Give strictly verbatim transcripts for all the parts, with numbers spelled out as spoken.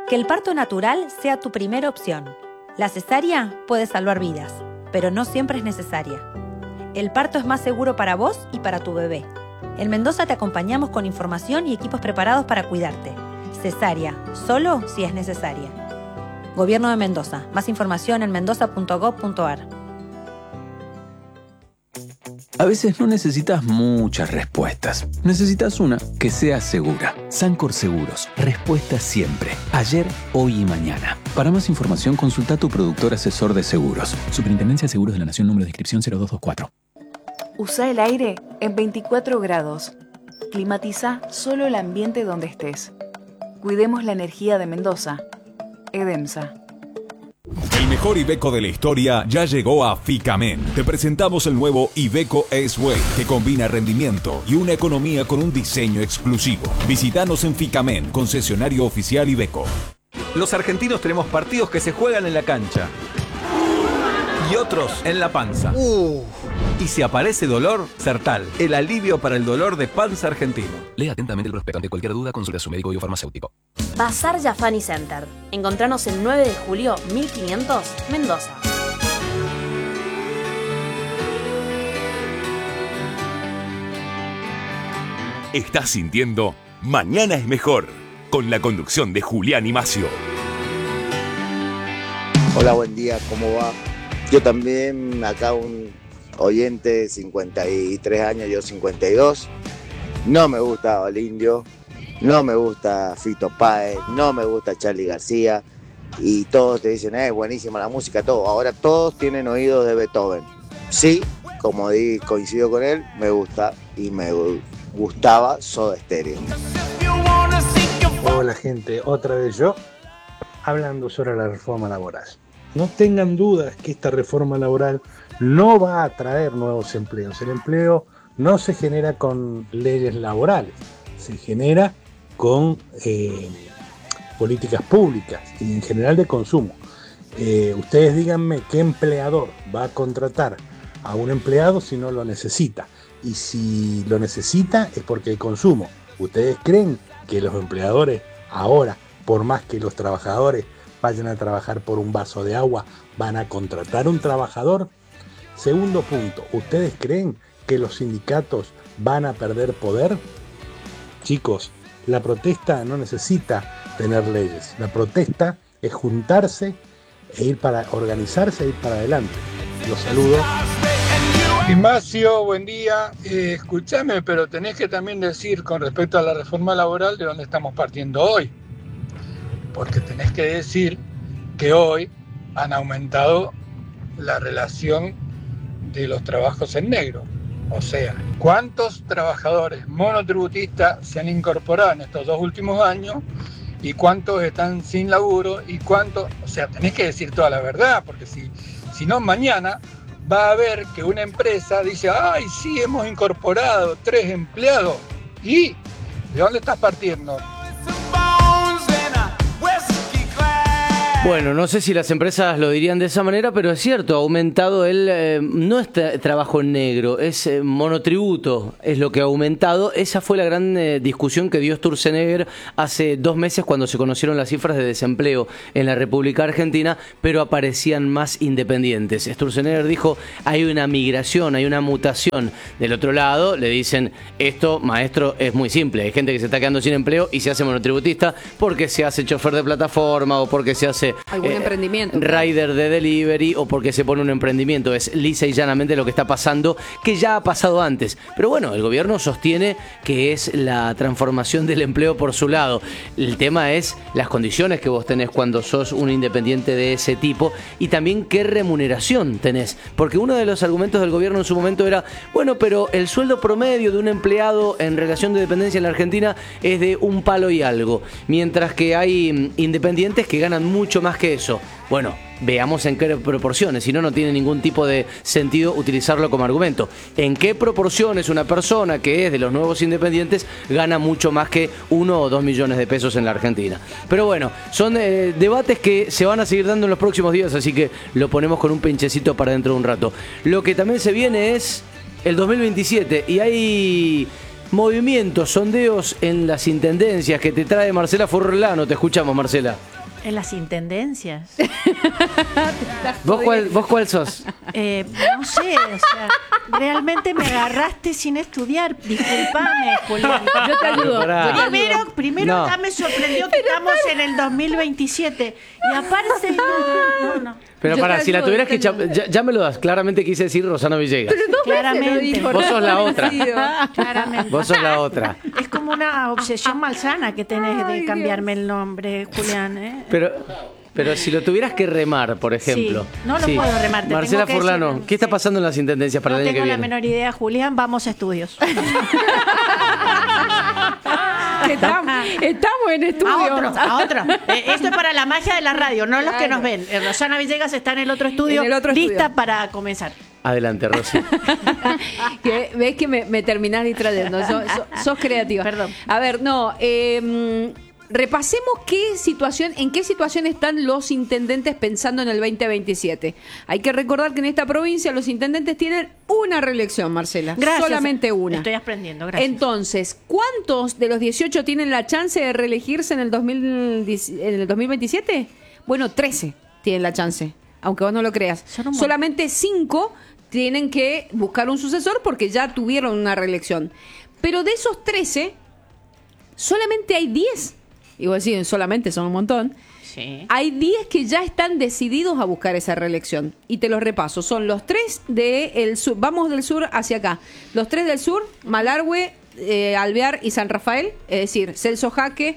Que el parto natural sea tu primera opción. La cesárea puede salvar vidas, pero no siempre es necesaria. El parto es más seguro para vos y para tu bebé. En Mendoza te acompañamos con información y equipos preparados para cuidarte. Cesárea, solo si es necesaria. Gobierno de Mendoza. Más información en mendoza punto gob punto ar. A veces no necesitas muchas respuestas. Necesitas una que sea segura. Sancor Seguros. Respuesta siempre. Ayer, hoy y mañana. Para más información, consulta a tu productor asesor de seguros. Superintendencia de Seguros de la Nación, número de inscripción cero dos dos cuatro. Usa el aire en veinticuatro grados. Climatiza solo el ambiente donde estés. Cuidemos la energía de Mendoza. Edemsa. El mejor Iveco de la historia ya llegó a Ficamen. Te presentamos el nuevo Iveco S-Way, que combina rendimiento y una economía con un diseño exclusivo. Visítanos en Ficamen, concesionario oficial Iveco. Los argentinos tenemos partidos que se juegan en la cancha y otros en la panza. Uh. Y si aparece dolor, Sertal, el alivio para el dolor de panza argentino. Lea atentamente el prospecto. Ante cualquier duda, consulte a su médico y o farmacéutico. Bazar Jafani Center. Encontranos el nueve de julio mil quinientos, Mendoza. Estás sintiendo Mañana es Mejor, con la conducción de Julián y Macio. Hola, buen día, ¿cómo va? Yo también, acá un oyente, cincuenta y tres años, yo cincuenta y dos. No me gusta el Indio, no me gusta Fito Páez, no me gusta Charly García. Y todos te dicen, es eh, buenísima la música, todo. Ahora todos tienen oídos de Beethoven. Sí, como di, coincido con él, me gusta y me gustaba Soda Stereo. Hola gente, otra vez yo, hablando sobre la reforma laboral. No tengan dudas que esta reforma laboral no va a traer nuevos empleos. El empleo no se genera con leyes laborales, se genera con eh, políticas públicas y en general de consumo. Eh, ustedes díganme qué empleador va a contratar a un empleado si no lo necesita. Y si lo necesita es porque hay consumo. ¿Ustedes creen que los empleadores ahora, por más que los trabajadores vayan a trabajar por un vaso de agua, van a contratar un trabajador? Segundo punto, ¿ustedes creen que los sindicatos van a perder poder? Chicos, la protesta no necesita tener leyes. La protesta es juntarse e ir para organizarse e ir para adelante. Los saludo. Ignacio, buen día. Eh, escúchame, pero tenés que también decir con respecto a la reforma laboral de dónde estamos partiendo hoy. Porque tenés que decir que hoy han aumentado la relación de los trabajos en negro. O sea, ¿cuántos trabajadores monotributistas se han incorporado en estos dos últimos años? ¿Y cuántos están sin laburo? ¿Y cuántos? O sea, tenés que decir toda la verdad, porque si, si no, mañana va a haber que una empresa dice, ay, sí, hemos incorporado tres empleados. ¿Y de dónde estás partiendo? Bueno, no sé si las empresas lo dirían de esa manera, pero es cierto, ha aumentado el, eh, no es tra- trabajo en negro, es eh, monotributo, es lo que ha aumentado. Esa fue la gran eh, discusión que dio Sturzenegger hace dos meses cuando se conocieron las cifras de desempleo en la República Argentina, pero aparecían más independientes. Sturzenegger dijo, hay una migración, hay una mutación. Del otro lado le dicen, esto, maestro, es muy simple, hay gente que se está quedando sin empleo y se hace monotributista porque se hace chofer de plataforma o porque se hace algún eh, emprendimiento, rider de delivery o porque se pone un emprendimiento. Es lisa y llanamente lo que está pasando, que ya ha pasado antes. Pero bueno, el gobierno sostiene que es la transformación del empleo por su lado. El tema es las condiciones que vos tenés cuando sos un independiente de ese tipo y también qué remuneración tenés. Porque uno de los argumentos del gobierno en su momento era, bueno, pero el sueldo promedio de un empleado en relación de dependencia en la Argentina es de un palo y algo, mientras que hay independientes que ganan mucho más que eso. Bueno, veamos en qué proporciones, si no, no tiene ningún tipo de sentido utilizarlo como argumento. ¿En qué proporciones una persona que es de los nuevos independientes gana mucho más que uno o dos millones de pesos en la Argentina? Pero bueno, son eh, debates que se van a seguir dando en los próximos días, así que lo ponemos con un pinchecito para dentro de un rato. Lo que también se viene es el dos mil veintisiete y hay movimientos, sondeos en las intendencias que te trae Marcela Furlano. Te escuchamos, Marcela. En las intendencias. ¿Vos cuál, ¿Vos cuál sos? Eh, no sé, o sea, realmente me agarraste sin estudiar. Disculpame, Julián. Yo te ayudo. Pará. Primero, primero No. ya me sorprendió que estamos en el dos mil veintisiete. Y aparte, no, no, no. Pero Yo para, te si la ayudo, tuvieras te que... cha- Ya, ya me lo das. Claramente quise decir Rosana Villegas. Pero dos veces lo Claramente. dijo, Vos no sos la fue otra. parecido. Claramente. Vos sos la otra. Es como una obsesión malsana que tenés Ay, de cambiarme el nombre, Julián, ¿eh? Pero, pero si lo tuvieras que remar, por ejemplo. Sí, no lo puedo remar, te Marcela tengo que Furlano, decir- ¿qué está pasando en las intendencias para No el año tengo que la viene? menor idea, Julián, vamos a estudios. Estamos, estamos en estudio. A otro, a otro. Eh, esto es para la magia de la radio, no los que nos ven. Eh, Rosana Villegas está en el otro estudio, En el otro lista estudio. para comenzar. Adelante, Rosy. Que, ves que me, me terminás distrayendo. Sos, sos- sos creativa. Perdón. A ver, no. eh, repasemos qué situación, en qué situación están los intendentes pensando en el veinte veintisiete. Hay que recordar que en esta provincia los intendentes tienen una reelección, Marcela. Gracias. Solamente una. Estoy aprendiendo, gracias. Entonces, ¿cuántos de los dieciocho tienen la chance de reelegirse en el, dos mil diez en el dos mil veintisiete? Bueno, trece tienen la chance, aunque vos no lo creas. Son un Solamente cinco tienen que buscar un sucesor porque ya tuvieron una reelección. Pero de esos trece, solamente hay diez. Y vos decís, solamente son un montón. Sí. Hay diez que ya están decididos a buscar esa reelección. Y te los repaso. Son los tres del sur. Vamos del sur hacia acá. Los tres del sur, Malargüe, eh, Alvear y San Rafael. Es decir, Celso Jaque,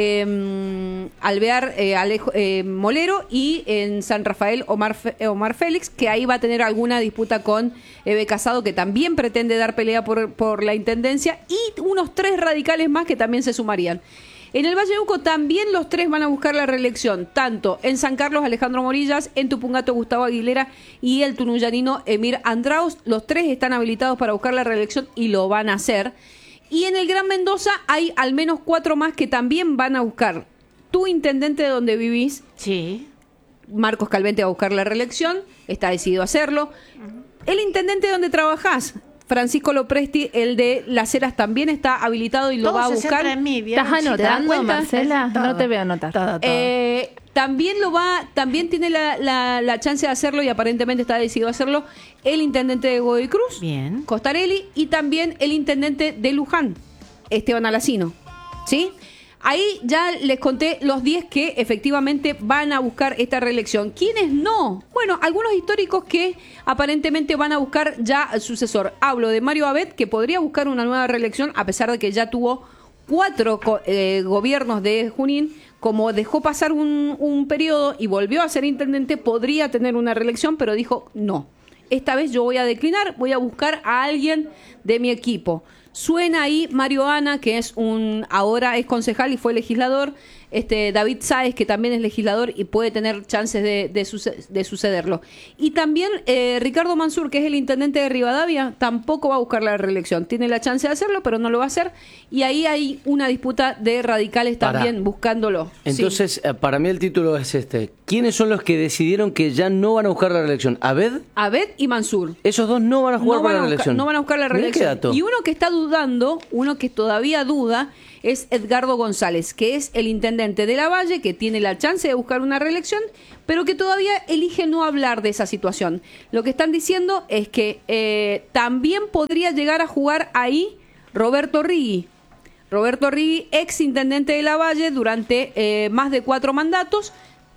eh, Alvear, eh, Alejo, eh, Molero y en San Rafael Omar, Fe- Omar Félix, que ahí va a tener alguna disputa con Eve Casado, que también pretende dar pelea por, por la intendencia. Y unos tres radicales más que también se sumarían. En el Valle de Uco también los tres van a buscar la reelección, tanto en San Carlos Alejandro Morillas, en Tupungato Gustavo Aguilera y el tunuyanino Emir Andraus. Los tres están habilitados para buscar la reelección y lo van a hacer. Y en el Gran Mendoza hay al menos cuatro más que también van a buscar. Tu intendente de donde vivís, Sí. Marcos Calvente, va a buscar la reelección, está decidido a hacerlo. El intendente de donde trabajás, Francisco Lopresti, el de Las Heras, también está habilitado y lo Todo va a se buscar. centra en mí, ¿vieron? ¿Estás ¿Se dan anotando, cuenta? Marcela? Todo. No te veo anotar. Todo, todo. Eh, también lo va, también tiene la, la, la chance de hacerlo y aparentemente está decidido a hacerlo el intendente de Godoy Cruz, Bien. Costarelli, y también el intendente de Luján, Esteban Alacino. ¿Sí? Ahí ya les conté los diez que efectivamente van a buscar esta reelección. ¿Quiénes no? Bueno, algunos históricos que aparentemente van a buscar ya al sucesor. Hablo de Mario Abet, que podría buscar una nueva reelección a pesar de que ya tuvo cuatro co- eh, gobiernos de Junín. Como dejó pasar un, un periodo y volvió a ser intendente, podría tener una reelección, pero dijo no. Esta vez yo voy a declinar, voy a buscar a alguien de mi equipo. Suena ahí Mario Ana, que es un ahora es concejal y fue legislador, este David Sáez, que también es legislador y puede tener chances de, de, suce- de sucederlo. Y también eh, Ricardo Mansur, que es el intendente de Rivadavia, tampoco va a buscar la reelección. Tiene la chance de hacerlo, pero no lo va a hacer. Y ahí hay una disputa de radicales Pará. también buscándolo. Entonces, Sí. eh, para mí el título es este. ¿Quiénes son los que decidieron que ya no van a buscar la reelección? ¿Abed? Abed y Mansur. Esos dos no van a jugar no por van la a buscar, reelección. no van a buscar la Mirá qué reelección. dato. Y uno que está dudando, uno que todavía duda, es Edgardo González, que es el intendente de La Valle, que tiene la chance de buscar una reelección, pero que todavía elige no hablar de esa situación. Lo que están diciendo es que eh, también podría llegar a jugar ahí Roberto Rigui. Roberto Rigui, ex intendente de La Valle durante eh, más de cuatro mandatos.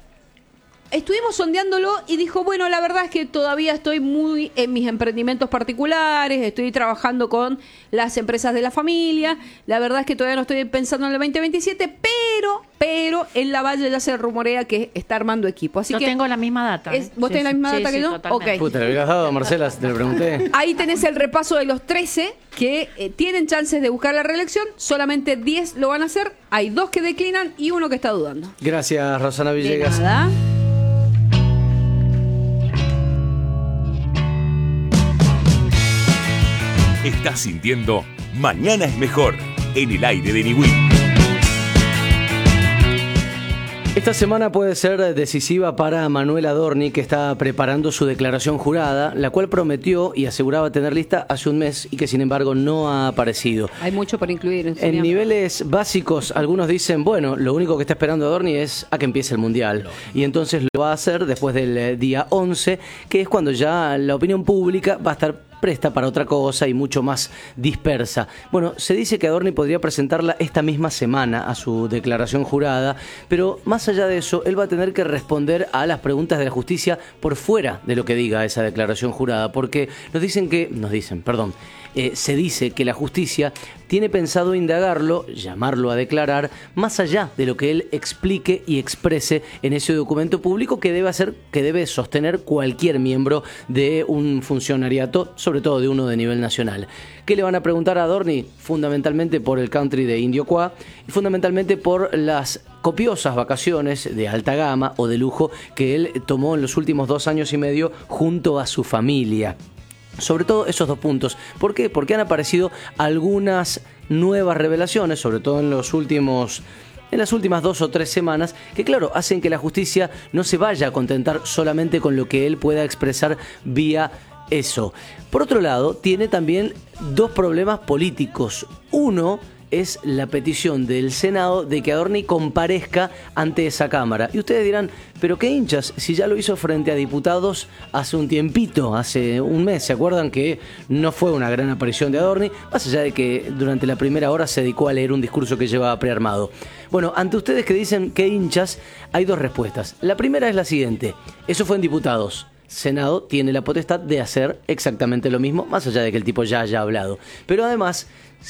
Estuvimos sondeándolo y dijo, bueno, la verdad es que todavía estoy muy en mis emprendimientos particulares, estoy trabajando con las empresas de la familia, la verdad es que todavía no estoy pensando en el veinte veintisiete, pero, pero en La Valle ya se rumorea que está armando equipo. Así Yo que tengo la misma data. es- ¿eh? ¿Vos Sí, tenés la sí, misma sí, data sí, que yo? totalmente. Ok. Puta, le hubieras dado, Marcela, te lo pregunté. Ahí tenés el repaso de los trece que eh, tienen chances de buscar la reelección, solamente diez lo van a hacer, hay dos que declinan y uno que está dudando. Gracias, Rosana De Villegas. nada. Estás sintiendo Mañana es Mejor en el aire de Niwin. Esta semana puede ser decisiva para Manuel Adorni, que está preparando su declaración jurada, la cual prometió y aseguraba tener lista hace un mes y que sin embargo no ha aparecido. Hay mucho por incluir. En, en niveles básicos, algunos dicen, bueno, lo único que está esperando Adorni es a que empiece el Mundial. Y entonces lo va a hacer después del día once, que es cuando ya la opinión pública va a estar presta para otra cosa y mucho más dispersa. Bueno, se dice que Adorni podría presentarla esta misma semana a su declaración jurada, pero más allá de eso, él va a tener que responder a las preguntas de la justicia por fuera de lo que diga esa declaración jurada, porque nos dicen que, nos dicen, perdón, eh, se dice que la justicia tiene pensado indagarlo, llamarlo a declarar, más allá de lo que él explique y exprese en ese documento público que debe hacer, que debe sostener cualquier miembro de un funcionariato, sobre todo de uno de nivel nacional. ¿Qué le van a preguntar a Adorni? Fundamentalmente por el country de Indio Qua y fundamentalmente por las copiosas vacaciones de alta gama o de lujo que él tomó en los últimos dos años y medio junto a su familia. Sobre todo esos dos puntos. ¿Por qué? Porque han aparecido algunas nuevas revelaciones, sobre todo en los últimos... en las últimas dos o tres semanas, que claro, hacen que la justicia no se vaya a contentar solamente con lo que él pueda expresar vía eso. Por otro lado, tiene también dos problemas políticos. Uno es la petición del Senado de que Adorni comparezca ante esa Cámara. Y ustedes dirán, ¿pero qué hinchas? Si ya lo hizo frente a diputados hace un tiempito, hace un mes. ¿Se acuerdan que no fue una gran aparición de Adorni? Más allá de que durante la primera hora se dedicó a leer un discurso que llevaba prearmado. Bueno, ante ustedes que dicen qué hinchas, hay dos respuestas. La primera es la siguiente. Eso fue en diputados. Senado tiene la potestad de hacer exactamente lo mismo, más allá de que el tipo ya haya hablado. Pero además,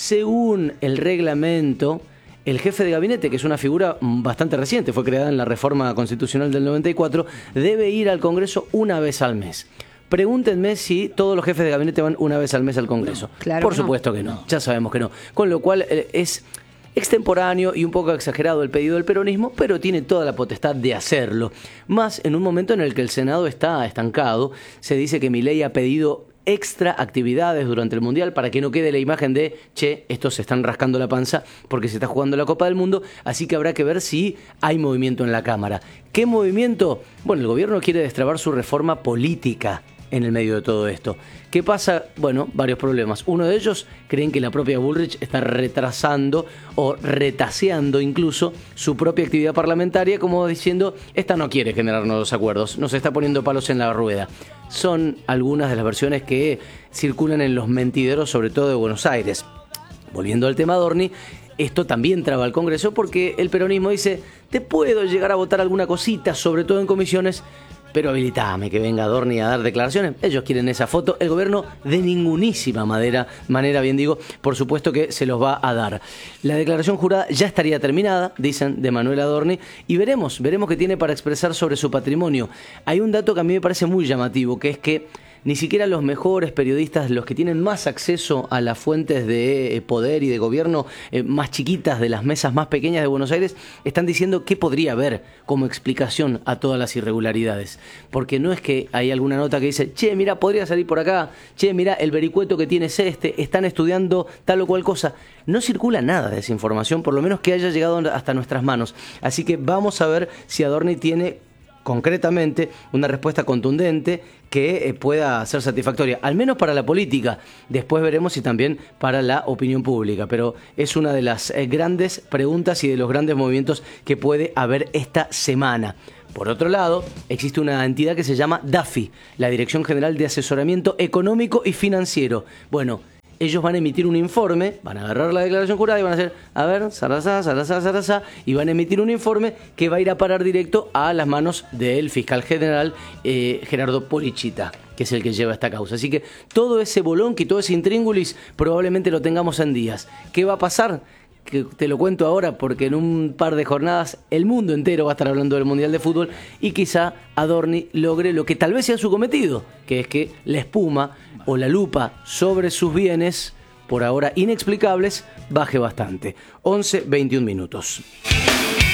según el reglamento, el jefe de gabinete, que es una figura bastante reciente, fue creada en la reforma constitucional del noventa y cuatro, debe ir al Congreso una vez al mes. Pregúntenme si todos los jefes de gabinete van una vez al mes al Congreso. Claro Por que no. supuesto que no, ya sabemos que no. Con lo cual eh, es extemporáneo y un poco exagerado el pedido del peronismo, pero tiene toda la potestad de hacerlo. Más en un momento en el que el Senado está estancado, se dice que Milei ha pedido extra actividades durante el Mundial para que no quede la imagen de, che, estos se están rascando la panza porque se está jugando la Copa del Mundo, así que habrá que ver si hay movimiento en la Cámara. ¿Qué movimiento? Bueno, el gobierno quiere destrabar su reforma política en el medio de todo esto. ¿Qué pasa? Bueno, varios problemas. Uno de ellos, creen que la propia Bullrich está retrasando o retaseando incluso su propia actividad parlamentaria, como diciendo, esta no quiere generar nuevos acuerdos, nos está poniendo palos en la rueda. Son algunas de las versiones que circulan en los mentideros, sobre todo de Buenos Aires. Volviendo al tema Adorni, esto también traba al Congreso porque el peronismo dice, te puedo llegar a votar alguna cosita, sobre todo en comisiones, pero habilitame que venga Adorni a dar declaraciones. Ellos quieren esa foto. El gobierno de ningunísima manera, manera, bien digo, por supuesto que se los va a dar. La declaración jurada ya estaría terminada, dicen, de Manuel Adorni, y veremos, veremos qué tiene para expresar sobre su patrimonio. Hay un dato que a mí me parece muy llamativo, que es que ni siquiera los mejores periodistas, los que tienen más acceso a las fuentes de poder y de gobierno eh, más chiquitas, de las mesas más pequeñas de Buenos Aires, están diciendo qué podría haber como explicación a todas las irregularidades. Porque no es que hay alguna nota que dice, che, mira, podría salir por acá, che, mira, el vericueto que tiene es este, están estudiando tal o cual cosa. No circula nada de esa información, por lo menos que haya llegado hasta nuestras manos. Así que vamos a ver si Adorni tiene concretamente una respuesta contundente que eh, pueda ser satisfactoria, al menos para la política. Después veremos si también para la opinión pública, pero es una de las eh, grandes preguntas y de los grandes movimientos que puede haber esta semana. Por otro lado, existe una entidad que se llama DAFI, la Dirección General de Asesoramiento Económico y Financiero. Bueno, ellos van a emitir un informe, van a agarrar la declaración jurada y van a hacer, a ver, zarazá, zarazá, zarazá, y van a emitir un informe que va a ir a parar directo a las manos del fiscal general eh, Gerardo Polichita, que es el que lleva esta causa. Así que todo ese bolonqui, todo ese intríngulis, probablemente lo tengamos en días. ¿Qué va a pasar? Que te lo cuento ahora porque en un par de jornadas el mundo entero va a estar hablando del Mundial de Fútbol y quizá Adorni logre lo que tal vez sea su cometido, que es que la espuma o la lupa sobre sus bienes, por ahora inexplicables, baje bastante. once veintiún minutos.